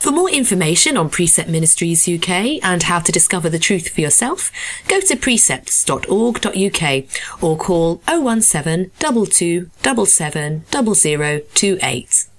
For more information on Precept Ministries UK and how to discover the truth for yourself, go to precepts.org.uk or call 017 22 77 0028.